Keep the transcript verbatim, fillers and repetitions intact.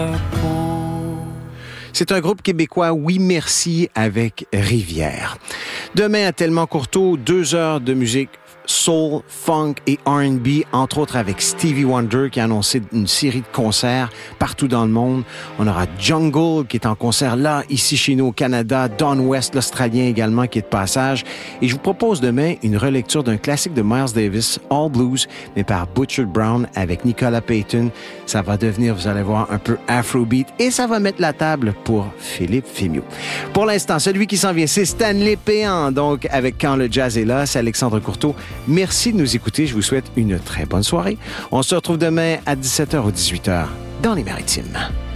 C'est un groupe québécois, oui merci, avec Rivière. Demain à Tellement Courteau, deux heures de musique soul, funk et R and B, entre autres avec Stevie Wonder qui a annoncé une série de concerts partout dans le monde. On aura Jungle qui est en concert là, ici chez nous au Canada, Don West, l'Australien également qui est de passage. Et je vous propose demain une relecture d'un classique de Miles Davis, All Blues, mais par Butcher Brown avec Nicolas Payton. Ça va devenir, vous allez voir, un peu Afrobeat et ça va mettre la table pour Philippe Fémiot. Pour l'instant, celui qui s'en vient, c'est Stanley Péan, donc avec Quand le jazz est là, c'est Alexandre Courteau. Merci de nous écouter. Je vous souhaite une très bonne soirée. On se retrouve demain à dix-sept heures ou dix-huit heures dans les Maritimes.